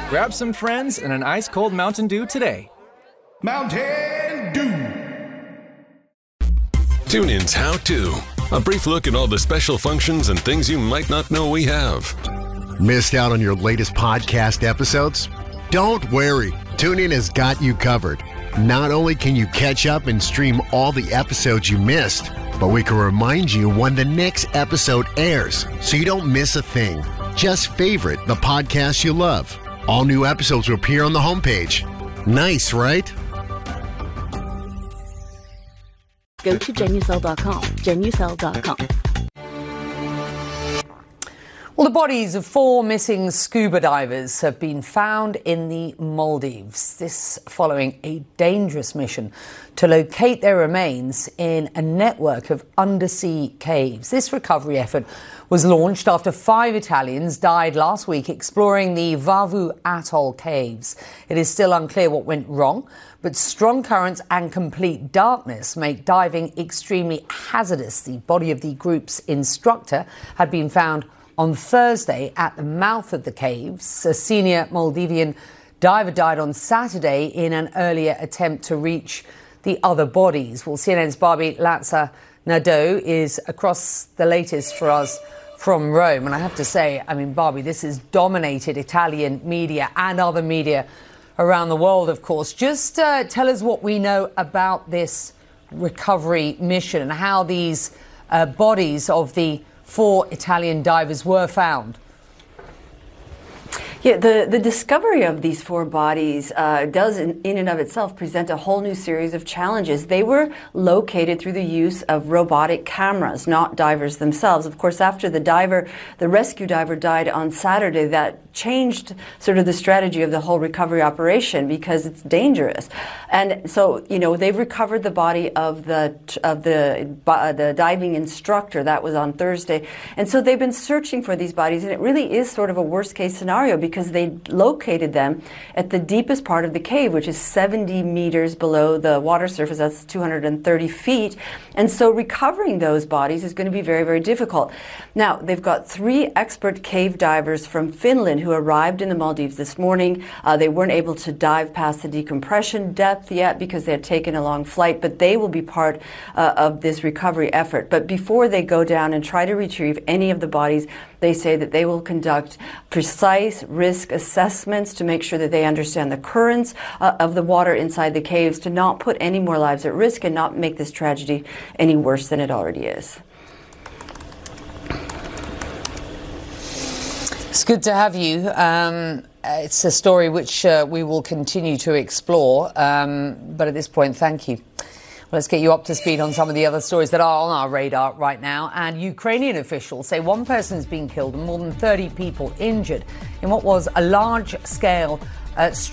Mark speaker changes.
Speaker 1: Grab some friends and an ice-cold Mountain Dew today.
Speaker 2: Mountain Dew.
Speaker 3: TuneIn's How To. A brief look at all the special functions and things you might not know we have.
Speaker 4: Missed out on your latest podcast episodes? Don't worry. TuneIn has got you covered. Not only can you catch up and stream all the episodes you missed, but we can remind you when the next episode airs so you don't miss a thing. Just favorite the podcast you love. All new episodes will appear on the homepage. Nice, right?
Speaker 5: Go to Genucel.com. Genucel.com.
Speaker 6: Well, the bodies of 4 missing scuba divers have been found in the Maldives. This following a dangerous mission to locate their remains in a network of undersea caves. This recovery effort was launched after 5 Italians died last week exploring the Vavu Atoll caves. It is still unclear what went wrong, but strong currents and complete darkness make diving extremely hazardous. The body of the group's instructor had been found on Thursday at the mouth of the caves. A senior Maldivian diver died on Saturday in an earlier attempt to reach the other bodies. Well, CNN's Barbie Latza Nadeau is across the latest for us from Rome. And I have to say, Barbie, this has dominated Italian media and other media around the world, of course. Just tell us what we know about this recovery mission and how these bodies of the 4 Italian divers were found.
Speaker 7: Yeah, the discovery of these 4 bodies does in and of itself present a whole new series of challenges. They were located through the use of robotic cameras, not divers themselves. Of course, after the rescue diver died on Saturday, that changed sort of the strategy of the whole recovery operation because it's dangerous. And so, they've recovered the body of the diving instructor. That was on Thursday. And so they've been searching for these bodies, and it really is sort of a worst case scenario because they located them at the deepest part of the cave, which is 70 meters below the water surface. That's 230 feet. And so recovering those bodies is going to be very, very difficult. Now, they've got 3 expert cave divers from Finland who arrived in the Maldives this morning. They weren't able to dive past the decompression depth yet because they had taken a long flight, but they will be part of this recovery effort. But before they go down and try to retrieve any of the bodies, they say that they will conduct precise risk assessments to make sure that they understand the currents of the water inside the caves to not put any more lives at risk and not make this tragedy any worse than it already is.
Speaker 6: It's good to have you. It's a story which we will continue to explore, but at this point, thank you. Let's get you up to speed on some of the other stories that are on our radar right now. And Ukrainian officials say 1 person has been killed and more than 30 people injured in what was a large-scale